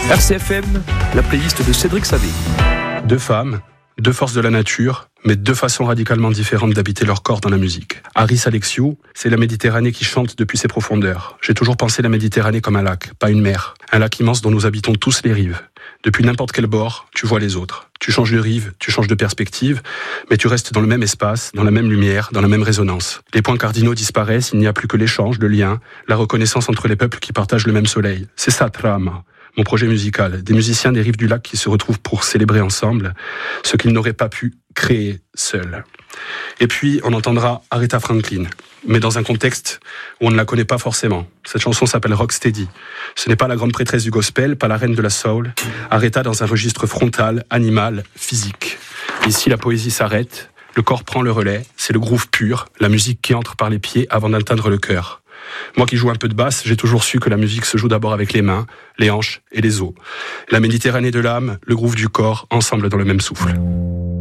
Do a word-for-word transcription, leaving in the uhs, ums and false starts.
R C F M, la playlist de Cédric Savé. Deux femmes, deux forces de la nature, mais deux façons radicalement différentes d'habiter leur corps dans la musique. Haris Alexiou, c'est la Méditerranée qui chante depuis ses profondeurs. J'ai toujours pensé la Méditerranée comme un lac, pas une mer. Un lac immense dont nous habitons tous les rives. Depuis n'importe quel bord, tu vois les autres. Tu changes de rive, tu changes de perspective, mais tu restes dans le même espace, dans la même lumière, dans la même résonance. Les points cardinaux disparaissent, il n'y a plus que l'échange, le lien, la reconnaissance entre les peuples qui partagent le même soleil. C'est ça, Trama, mon projet musical. Des musiciens des rives du lac qui se retrouvent pour célébrer ensemble ce qu'ils n'auraient pas pu créer seuls. Et puis, on entendra Aretha Franklin, mais dans un contexte où on ne la connaît pas forcément. Cette chanson s'appelle Rocksteady. Ce n'est pas la grande prêtresse du gospel, pas la reine de la soul. Aretha dans un registre frontal, animal, physique. Ici, la poésie s'arrête, le corps prend le relais, c'est le groove pur, la musique qui entre par les pieds avant d'atteindre le cœur. Moi qui joue un peu de basse, j'ai toujours su que la musique se joue d'abord avec les mains, les hanches et les os. La Méditerranée de l'âme, le groove du corps, ensemble dans le même souffle.